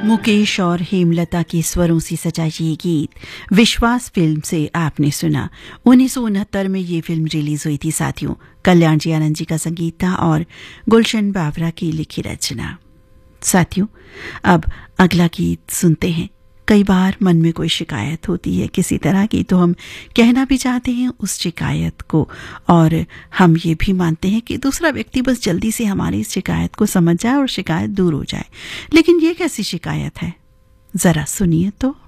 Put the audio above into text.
मुकेश और हेमलता के स्वरों से सजा ये गीत विश्वास फिल्म से आपने सुना। 1969 में ये फिल्म रिलीज हुई थी साथियों। कल्याण जी आनंद जी का संगीत था और गुलशन बावरा की लिखी रचना। साथियों, अब अगला गीत सुनते हैं। कई बार मन में कोई शिकायत होती है किसी तरह की, तो हम कहना भी चाहते हैं उस शिकायत को, और हम ये भी मानते हैं कि दूसरा व्यक्ति बस जल्दी से हमारी इस शिकायत को समझ जाए और शिकायत दूर हो जाए। लेकिन ये कैसी शिकायत है, जरा सुनिए तो।